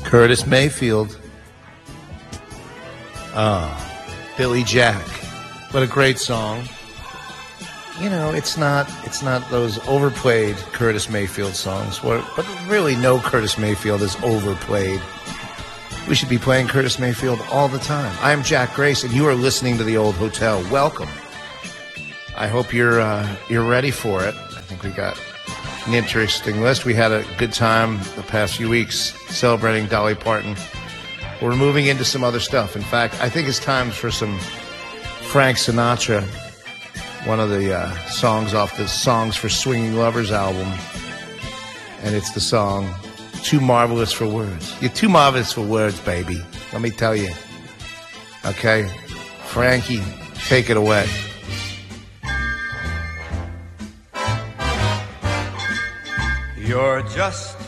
Curtis Mayfield. Billy Jack. What a great song. You know, it's not those overplayed Curtis Mayfield songs, but really no Curtis Mayfield is overplayed. We should be playing Curtis Mayfield all the time. I'm Jack Grace, and you are listening to The Old Hotel. Welcome. I hope you're ready for it. I think we got an interesting list. We had a good time the past few weeks celebrating Dolly Parton. We're moving into some other stuff. In fact, I think it's time for some Frank Sinatra, one of the songs off the Songs for Swinging Lovers album. And it's the song Too Marvelous for Words. You're too marvelous for words, baby. Let me tell you. Okay? Frankie, take it away. You're just